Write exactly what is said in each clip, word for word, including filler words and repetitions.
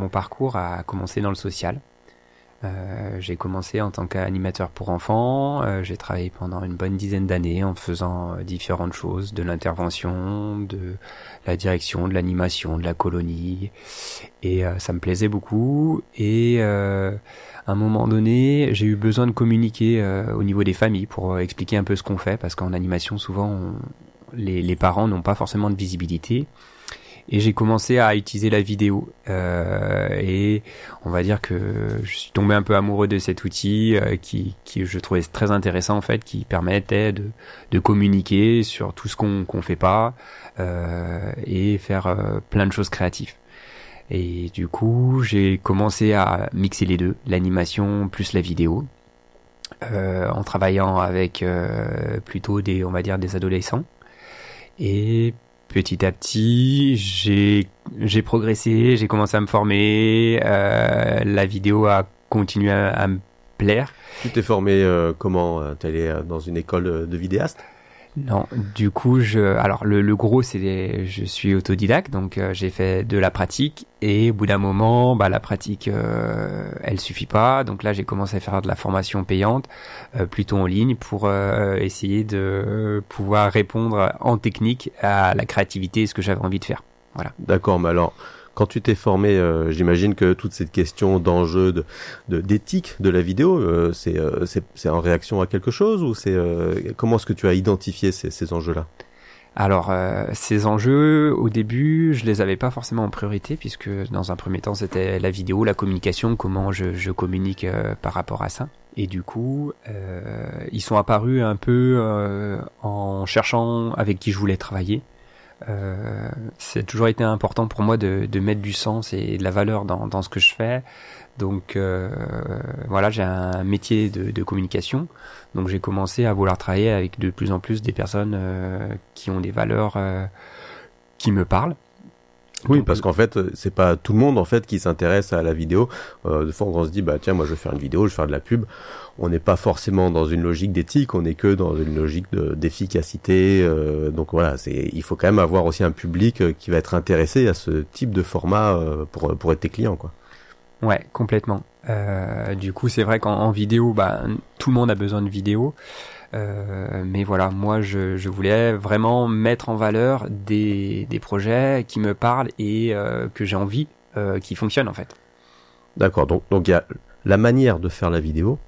mon parcours a commencé dans le social. Euh, j'ai commencé en tant qu'animateur pour enfants. Euh, j'ai travaillé pendant une bonne dizaine d'années en faisant euh, différentes choses, de l'intervention, de la direction, de l'animation, de la colonie. Et euh, ça me plaisait beaucoup. Et euh, à un moment donné, j'ai eu besoin de communiquer euh, au niveau des familles pour euh, expliquer un peu ce qu'on fait, parce qu'en animation, souvent, on, les, les parents n'ont pas forcément de visibilité. Et j'ai commencé à utiliser la vidéo. Euh, et on va dire que je suis tombé un peu amoureux de cet outil euh, qui, qui je trouvais très intéressant en fait, qui permettait de, de communiquer sur tout ce qu'on qu'on fait pas euh, et faire euh, plein de choses créatives. Et du coup, j'ai commencé à mixer les deux, l'animation plus la vidéo, euh, en travaillant avec euh, plutôt des, on va dire, des adolescents. Et petit à petit, j'ai j'ai progressé, j'ai commencé à me former, euh, la vidéo a continué à, à me plaire. Tu t'es formé euh, comment? T'es allé dans une école de vidéaste? Non, du coup, je, alors le, le gros, c'est des, je suis autodidacte, donc euh, j'ai fait de la pratique et au bout d'un moment, bah la pratique, euh, elle suffit pas. Donc là, j'ai commencé à faire de la formation payante, euh, plutôt en ligne, pour euh, essayer de pouvoir répondre en technique à la créativité et ce que j'avais envie de faire. Voilà. D'accord, mais alors, quand tu t'es formé, euh, j'imagine que toute cette question d'enjeu, de, de d'éthique de la vidéo, euh, c'est, euh, c'est c'est en réaction à quelque chose, ou c'est euh, comment est-ce que tu as identifié ces, ces enjeux-là? Alors, euh, ces enjeux, au début, je les avais pas forcément en priorité, puisque dans un premier temps, c'était la vidéo, la communication, comment je, je communique euh, par rapport à ça. Et du coup, euh, ils sont apparus un peu euh, en cherchant avec qui je voulais travailler. Euh, c'est toujours été important pour moi de, de mettre du sens et de la valeur dans, dans ce que je fais. Donc euh, voilà, j'ai un métier de, de communication, donc j'ai commencé à vouloir travailler avec de plus en plus des personnes euh, qui ont des valeurs euh, qui me parlent. Oui, donc, parce qu'en fait, c'est pas tout le monde en fait qui s'intéresse à la vidéo. Euh, des fois, on se dit bah tiens, moi je vais faire une vidéo, je vais faire de la pub. On n'est pas forcément dans une logique d'éthique, on n'est que dans une logique de, d'efficacité. Euh, donc voilà, c'est il faut quand même avoir aussi un public qui va être intéressé à ce type de format euh, pour pour être tes clients, quoi. Ouais, complètement. Euh, du coup, c'est vrai qu'en en vidéo, bah tout le monde a besoin de vidéo. Euh, mais voilà, moi je, je voulais vraiment mettre en valeur des, des projets qui me parlent et euh, que j'ai envie euh, qui fonctionnent en fait. D'accord, donc donc il y a la manière de faire la vidéo,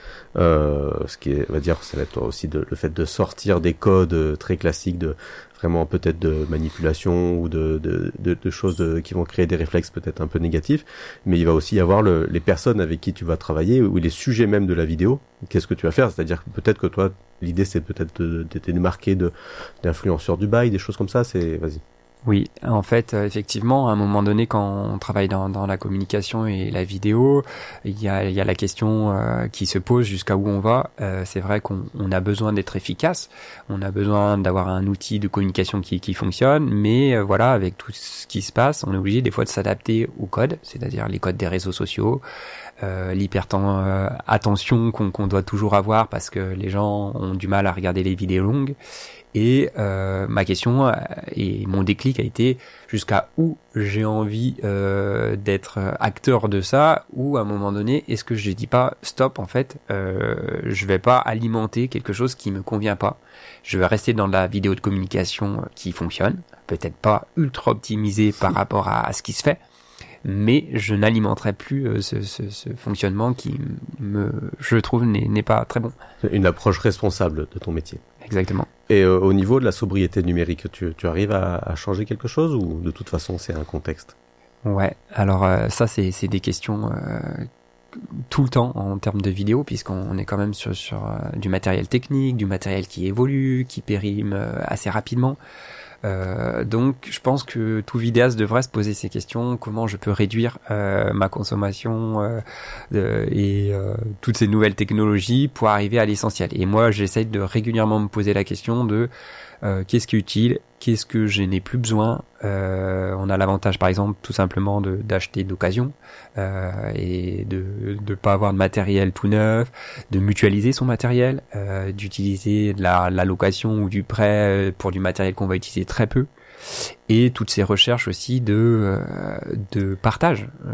euh, ce qui est, on va dire, ça va être aussi de, le fait de sortir des codes très classiques de vraiment peut-être de manipulation ou de de, de, de choses de, qui vont créer des réflexes peut-être un peu négatifs, mais il va aussi y avoir le, les personnes avec qui tu vas travailler ou les sujets même de la vidéo. Qu'est-ce que tu vas faire? C'est-à-dire que peut-être que toi, l'idée c'est peut-être de, de te démarquer de d'influenceurs du bail, des choses comme ça. C'est vas-y. Oui, en fait, euh, effectivement, à un moment donné, quand on travaille dans, dans la communication et la vidéo, il y a, il y a la question euh, qui se pose jusqu'à où on va. Euh, c'est vrai qu'on on a besoin d'être efficace, on a besoin d'avoir un outil de communication qui, qui fonctionne, mais euh, voilà, avec tout ce qui se passe, on est obligé des fois de s'adapter aux codes, c'est-à-dire les codes des réseaux sociaux, euh, l'hyperten euh, attention qu'on, qu'on doit toujours avoir parce que les gens ont du mal à regarder les vidéos longues. Et euh, ma question et mon déclic a été jusqu'à où j'ai envie euh, d'être acteur de ça, ou à un moment donné, est-ce que je dis pas stop, en fait, euh, je vais pas alimenter quelque chose qui me convient pas. Je vais rester dans la vidéo de communication qui fonctionne, peut-être pas ultra optimisée par rapport à, à ce qui se fait, mais je n'alimenterai plus euh, ce, ce, ce fonctionnement qui me, je trouve, n'est, n'est pas très bon. Une approche responsable de ton métier. Exactement. Et euh, au niveau de la sobriété numérique, tu, tu arrives à, à changer quelque chose, ou de toute façon c'est un contexte? Ouais, alors euh, ça c'est, c'est des questions euh, tout le temps en termes de vidéo, puisqu'on est quand même sur, sur euh, du matériel technique, du matériel qui évolue, qui périme euh, assez rapidement. Euh, donc je pense que tout vidéaste devrait se poser ces questions: comment je peux réduire euh, ma consommation euh, de, et euh, toutes ces nouvelles technologies pour arriver à l'essentiel. Et moi j'essaie de régulièrement me poser la question de euh, qu'est-ce qui est utile, qu'est-ce que je n'ai plus besoin. Euh, on a l'avantage par exemple tout simplement de d'acheter d'occasion euh, et de de pas avoir de matériel tout neuf, de mutualiser son matériel, euh, d'utiliser de la, la location ou du prêt pour du matériel qu'on va utiliser très peu, et toutes ces recherches aussi de euh, de partage.